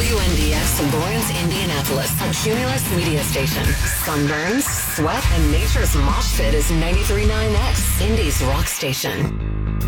WNDX Lawrence, Indianapolis, a Cumulus media station. Sunburns, sweat, and nature's mosh pit is 93.9X, Indy's rock station.